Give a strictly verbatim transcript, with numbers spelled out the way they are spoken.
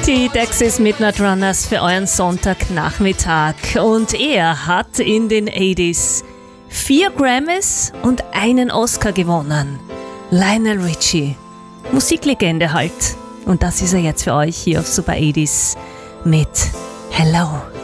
Die Texas Midnight Runners für euren Sonntagnachmittag. Und er hat in den achtziger vier Grammys und einen Oscar gewonnen. Lionel Richie, Musiklegende halt. Und das ist er jetzt für euch hier auf Super achtziger mit Hello.